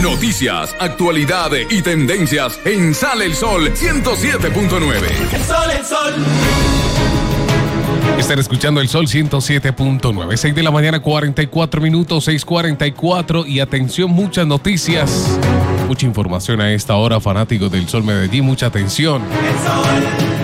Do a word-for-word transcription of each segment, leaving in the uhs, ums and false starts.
Noticias, actualidad y tendencias en Sale el Sol ciento siete punto nueve. El sol, el sol. Están escuchando el Sol ciento siete punto nueve. seis de la mañana, cuarenta y cuatro minutos, seis cuarenta y cuatro. Y atención, muchas noticias. Mucha información a esta hora, fanáticos del Sol Medellín. Mucha atención. El sol.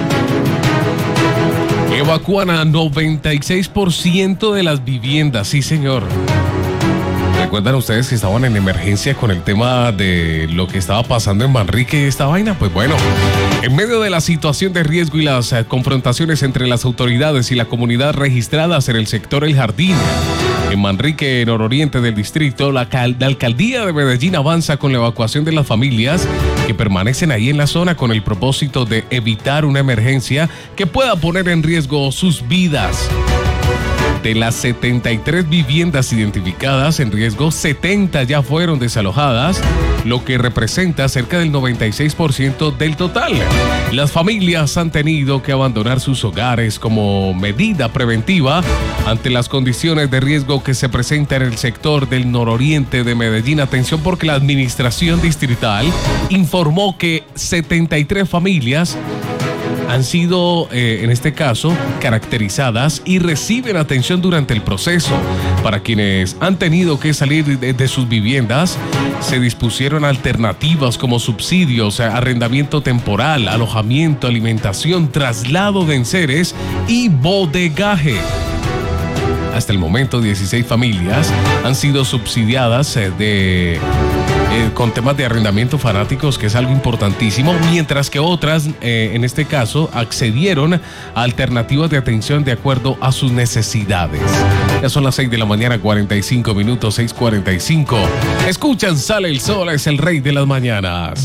Evacúan a noventa y seis por ciento de las viviendas. Sí, señor. ¿Recuerdan ustedes que estaban en emergencia con el tema de lo que estaba pasando en Manrique y esta vaina? Pues bueno, en medio de la situación de riesgo y las eh, confrontaciones entre las autoridades y la comunidad registradas en el sector El Jardín, en Manrique, nororiente del distrito, la, cal- la alcaldía de Medellín avanza con la evacuación de las familias que permanecen ahí en la zona con el propósito de evitar una emergencia que pueda poner en riesgo sus vidas. De las setenta y tres viviendas identificadas en riesgo, setenta ya fueron desalojadas, lo que representa cerca del noventa y seis por ciento del total. Las familias han tenido que abandonar sus hogares como medida preventiva ante las condiciones de riesgo que se presentan en el sector del nororiente de Medellín. Atención, porque la administración distrital informó que setenta y tres familias han sido, eh, en este caso, caracterizadas y reciben atención durante el proceso. Para quienes han tenido que salir de, de sus viviendas, se dispusieron alternativas como subsidios, arrendamiento temporal, alojamiento, alimentación, traslado de enseres y bodegaje. Hasta el momento, dieciséis familias han sido subsidiadas eh, de... Eh, con temas de arrendamiento, fanáticos, que es algo importantísimo, mientras que otras, eh, en este caso, accedieron a alternativas de atención de acuerdo a sus necesidades. Ya son las seis de la mañana, cuarenta y cinco minutos, seis cuarenta y cinco. Escuchan, Sale el Sol, es el rey de las mañanas.